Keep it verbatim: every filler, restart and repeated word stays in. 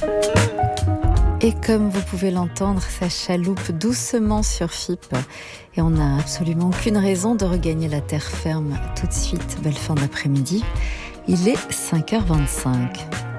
Et comme vous pouvez l'entendre, ça chaloupe doucement sur F I P. Et on n'a absolument aucune raison de regagner la terre ferme tout de suite. Belle fin d'après-midi. Il est cinq heures vingt-cinq.